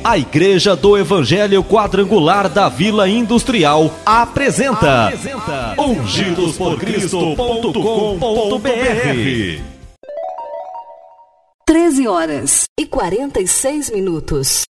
A Igreja do Evangelho Quadrangular da Vila Industrial apresenta ungidosporcristo.com.br. 13h46.